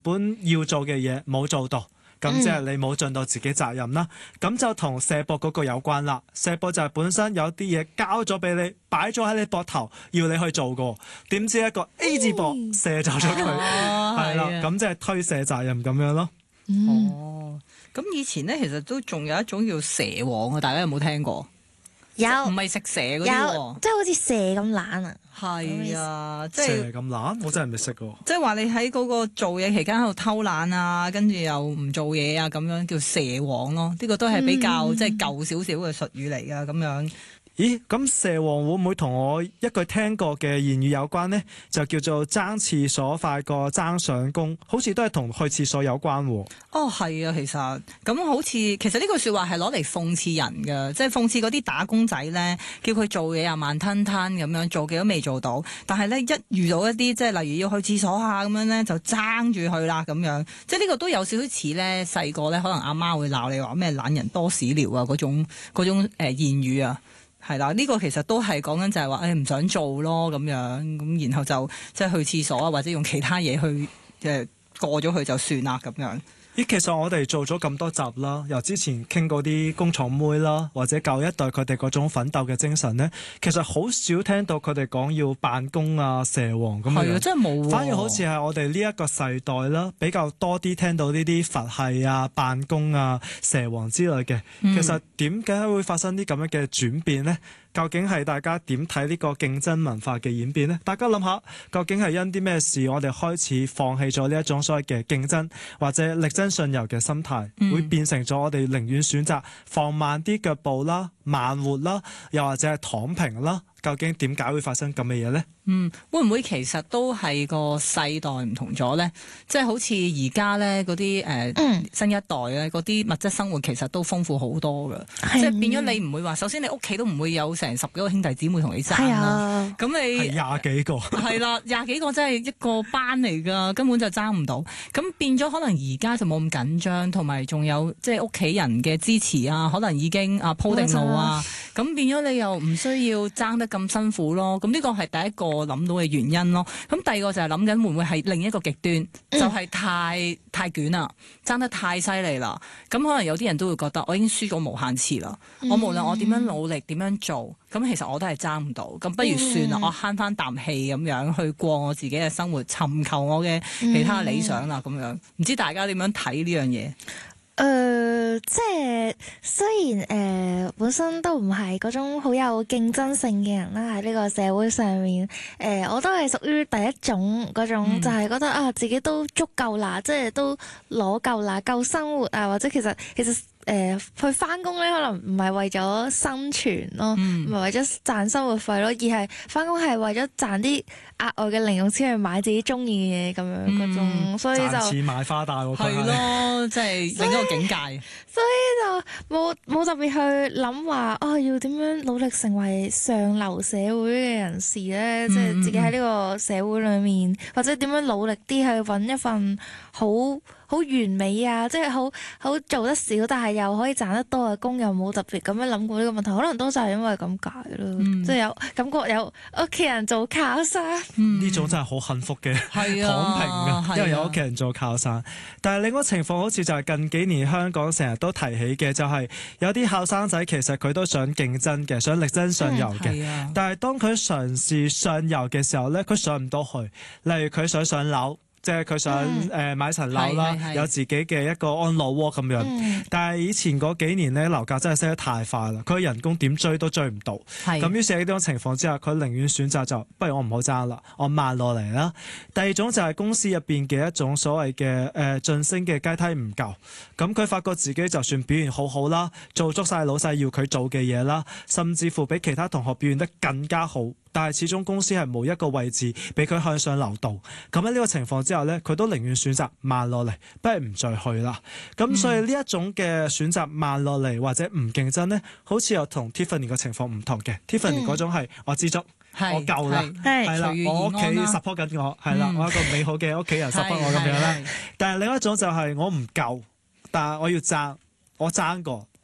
本要做嘅嘢冇做到。咁即係你冇盡到自己責任啦，咁就同卸膊嗰個有關啦。卸膊就係本身有啲嘢交咗俾你，擺咗喺你膊頭，要你去做過，點知一個 A 字膊卸走咗佢，係啦，咁即係推卸責任咁樣咯。 咁以前咧其實都仲有一種叫蛇王啊，大家有冇聽過？ 有， 唔係食蛇嗰啲喎， 即係好似蛇咁懶啊。 係啊，即蛇係咁懶，我真係未識喎。 即係話你喺嗰個做嘢期間喺度偷懶啊，跟住又唔做嘢啊，咁樣叫蛇王咯。呢個都係比較即係舊少少嘅術語嚟㗎，咁樣。 咦，咁蛇王會唔會同我一句聽過嘅言語有關呢？就叫做爭廁所快過爭上工，好似都係同去廁所有關喎。 哦，係啊，其實咁好似其實呢句説話係攞嚟諷刺人㗎，即係諷刺嗰啲打工仔咧，叫佢做嘢又慢吞吞咁樣，做嘅都未做到，但係咧一遇到一啲即係例如要去廁所啊咁樣咧，就爭住去啦咁樣，即係呢個都有少少似咧細個咧，可能阿媽會鬧你話咩懶人多屎尿啊嗰種言語啊。係啦，呢個其實都係講緊就係話，唔想做咯咁樣，咁然後就即係去廁所啊，或者用其他嘢去過咗去就算啦咁樣。 咦，其實我哋做咗咁多集啦，由之前傾嗰啲工廠妹啦，或者舊一代佢哋嗰種奮鬥嘅精神呢，其實好少聽到佢哋講要辦公啊、蛇王咁樣。 係啊，真係冇。 反而好似係我哋呢一個世代啦，比較多啲聽到呢啲佛系啊、辦公啊、蛇王之類嘅。其實點解會發生啲咁樣嘅轉變呢？究竟係大家點睇呢個競爭文化嘅演變呢？大家諗下，究竟係因啲咩事，我哋開始放棄咗呢一種所謂嘅競爭或者力爭上游嘅心態，會變成咗我哋寧願選擇放慢啲腳步啦、慢活啦，又或者係躺平啦？究竟點解會發生咁嘅嘢呢？ 會唔會其實都係個世代唔同咗呢？即係好似而家咧嗰啲新一代咧嗰啲物質生活其實都豐富好多㗎，即係變咗你唔會話，首先你屋企都唔會有成10幾個兄弟姊妹同你爭啦。咁你係20幾個， 係啦，20幾個真係一個班嚟㗎，根本就爭唔到。咁變咗可能而家就冇咁緊張，同埋仲有即係屋企人嘅支持啊，可能已經鋪定路啊。咁變咗你又唔需要爭得咁辛苦咯。咁呢個係第一個諗到嘅原因咯。咁第二個就係諗緊會唔會係另一個極端，就係太捲啦，爭得太犀利啦。咁可能有啲人都會覺得我已經輸咗無限次啦。我無論我點樣努力點樣做，咁其實我都係爭唔到。咁不如算啦，我慳翻啖氣咁樣去過我自己嘅生活，尋求我嘅其他理想啦。咁樣唔知大家點樣睇呢樣嘢？ 即係雖然本身都唔係嗰種好有競爭性嘅人啦，喺呢個社會上面，我都係屬於第一種嗰種，就係覺得自己都足夠啦，即係都攞夠啦，夠生活啊，或者其實去翻工咧，可能唔係為咗生存咯，唔係為咗賺生活費咯，而係翻工係為咗賺啲額外嘅零用錢去買自己中意嘅嘢咁樣嗰種，所以就賺錢買花戴喎。 係咯，即係另一個境界。 所以就冇特別去諗話要點樣努力成為上流社會嘅人士咧，即係自己喺呢個社會裏面，或者點樣努力啲去揾一份好完美啊，即係好做得少，但係又可以賺得多嘅工，又冇特別咁樣諗過呢個問題，可能都就係因為咁解咯，即係有感覺有屋企人做靠山， 呢種真係好幸福嘅躺平㗎，因為有屋企人做靠山。但係另一個情況好似就係近幾年香港成日都提起嘅，就係有啲後生仔其實佢都想競爭嘅，想力爭上游嘅，但係當佢嘗試上游嘅時候咧，佢上唔到去。例如佢想上樓。即係佢想買層樓啦，有自己嘅一個安樂窩咁樣。但係以前嗰幾年咧，樓價真係升得太快啦，佢人工點追都追唔到。咁於是喺呢種情況之下，佢寧願選擇就不如我唔好爭啦，我慢落嚟啦。第二種就係公司入邊嘅一種所謂嘅晉升嘅階梯唔夠，咁佢發覺自己就算表現好好啦，做足晒老細要佢做嘅嘢啦，甚至乎比其他同學表現得更加好。但係始終公司係冇一個位置俾佢向上流動，咁喺呢個情況之下呢，佢都寧願選擇慢落嚟，不如唔再去啦。咁所以呢一種嘅選擇慢落嚟或者唔競爭呢，好似又同 Tiffany 嘅情況唔同嘅。Tiffany 嗰種係我知足，我夠啦，係啦，我屋企 support 緊我，係啦，我一個美好嘅屋企人 support 我咁樣啦。但係另一種就係我唔夠，但係我要爭，我爭過。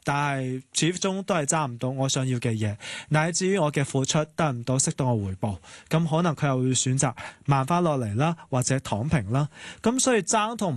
但係始終都係爭唔到我想要嘅嘢，乃至於我嘅付出得唔到適當嘅回報，咁可能佢又會選擇慢翻落嚟啦，或者躺平啦。咁所以爭同